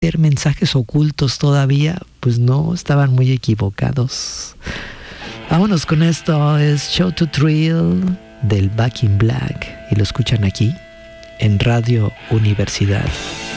mensajes ocultos todavía, pues no, estaban muy equivocados. Vámonos con esto, es Show to Thrill del Back in Black y lo escuchan aquí en Radio Universidad.